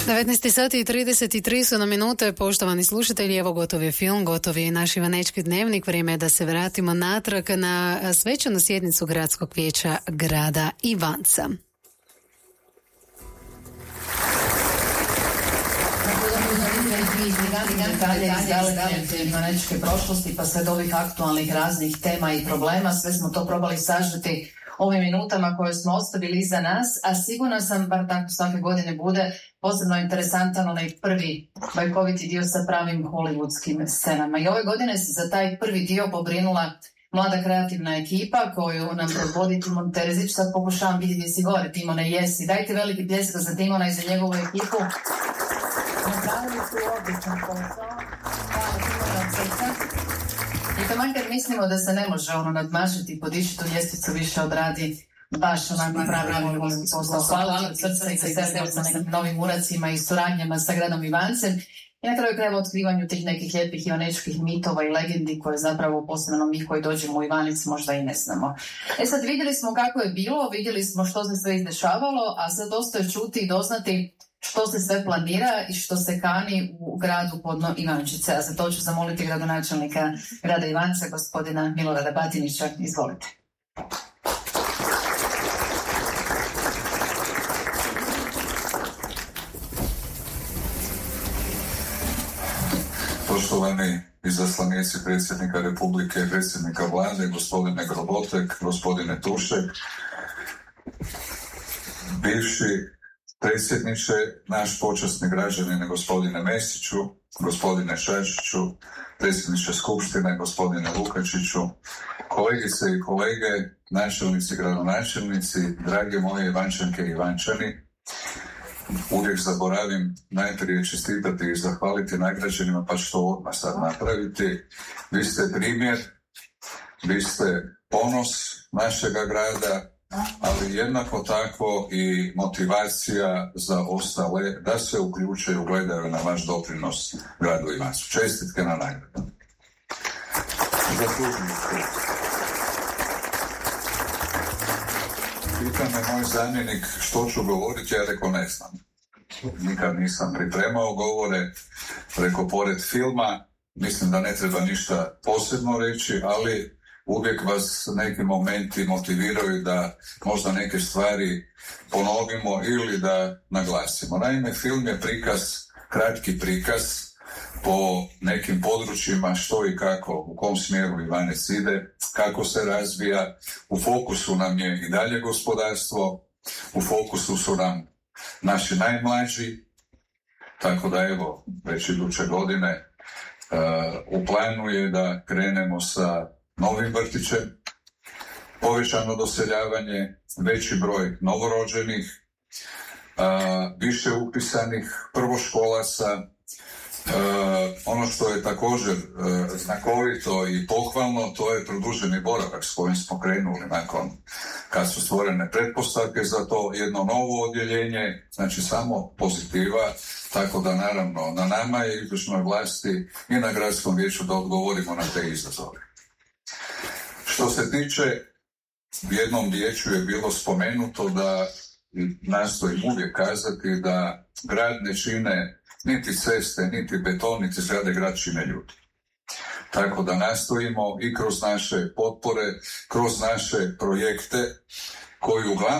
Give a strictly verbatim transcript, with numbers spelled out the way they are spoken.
devetnaest sati i trideset tri su na minute, poštovani slušatelji, evo gotov je film, gotov je i naš Ivanečki dnevnik, vrijeme je da se vratimo natrag na svečanu sjednicu Gradskog vijeća grada Ivanca. Ivanečke prošlosti pa sve do ovih aktualnih raznih tema i problema, sve smo to probali sažeti ovim minutama koje smo ostavili iza nas, a sigurno sam, bar tako svake godine bude, posebno interesantan onaj prvi bajkoviti dio sa pravim hollywoodskim scenama. I ove godine se za taj prvi dio pobrinula mlada kreativna ekipa koju nam predvodi Timon Terzić. Sad pokušavam vidjeti gdje si gore, Timone, jesi. Dajte veliki pljesak za Timona i za njegovu ekipu. Napravili su odličan posao. Hvala Timona od srca. I taman kad mislimo da se ne može ono nadmašiti, podići tu ljestvicu više odradi baš onako pravi hollywoodski posao. Hvala vam od srca i za sebe sa nekim novim uracima i suradnjama sa gradom Ivancem. I na kraju krajeva otkrivanju tih nekih lijepih ivanečkih mitova i legendi koje zapravo posebno mi koji dođemo u Ivanic možda i ne znamo. E sad vidjeli smo kako je bilo, vidjeli smo što se sve izdešavalo, a sad ostaje čuti i doznati što se sve planira i što se kani u gradu podno Ivančice. A za to ću zamoliti gradonačelnika grada Ivanca, gospodina Milorada Batinića. Izvolite. Poštovani izaslanici predsjednika Republike, predsjednika vlade, gospodine Grobotek, gospodine Tušek, bivši predsjedniče, naš počasni građanin gospodine Mesiću, gospodine Šašiću, predsjedniče Skupštine, gospodine Lukačiću, kolegice i kolege, načelnici, gradonačelnici, drage moje Ivančanke i Ivančani, uvijek zaboravim najprije čestitati i zahvaliti nagrađenima, pa ću to odmah sad napraviti. Vi ste primjer, vi ste ponos našega grada, ali jednako tako i motivacija za ostale da se uključuju, gledaju na vaš doprinos gradu Ivancu. Čestitke na nagradu. Pita me moj zamjenik što ću govoriti, ja rekao ne znam. Nikad nisam pripremao govore, rekao pored filma, mislim da ne treba ništa posebno reći, ali uvijek vas neki momenti motiviraju da možda neke stvari ponovimo ili da naglasimo. Naime, film je prikaz, kratki prikaz po nekim područjima što i kako, u kom smjeru Ivanec ide, kako se razvija. U fokusu nam je i dalje gospodarstvo, u fokusu su nam naši najmlađi, tako da evo, već iduće godine uh, u planu je da krenemo sa novim vrtićem, povećano doseljavanje, veći broj novorođenih, uh, više upisanih prvoškolaca. Uh, ono što je također uh, znakovito i pohvalno, to je produženi boravak s kojim smo krenuli nakon kad su stvorene pretpostavke za to, jedno novo odjeljenje, znači samo pozitiva, tako da naravno na nama je izvršnoj vlasti i na gradskom vijeću da odgovorimo na te izazove. Što se tiče, u jednom vijeću je bilo spomenuto da nastojim uvijek kazati da grad ne čine niti ceste, niti beton, niti zgrade, grad čine ljudi. Tako da nastojimo i kroz naše potpore, kroz naše projekte koji uglavnom